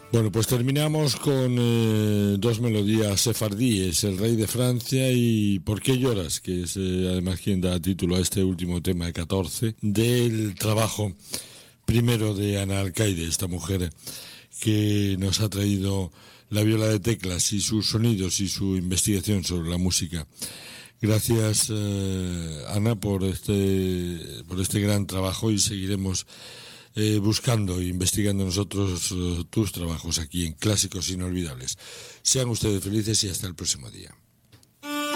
Bueno, pues terminamos con dos melodías sefardíes, El Rey de Francia y ¿Por qué lloras?, que es además quien da título a este último tema de 14, del trabajo primero de Ana Alcaide, esta mujer que nos ha traído la viola de teclas y sus sonidos y su investigación sobre la música. Gracias, Ana, por este gran trabajo, y seguiremos buscando e investigando nosotros tus trabajos aquí en Clásicos Inolvidables. Sean ustedes felices y hasta el próximo día.